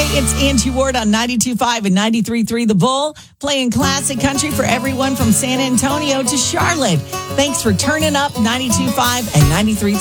Hey, it's Angie Ward on 92.5 and 93.3 The Bull, playing classic country for everyone from San Antonio to Charlotte. Thanks for turning up 92.5 and 93.3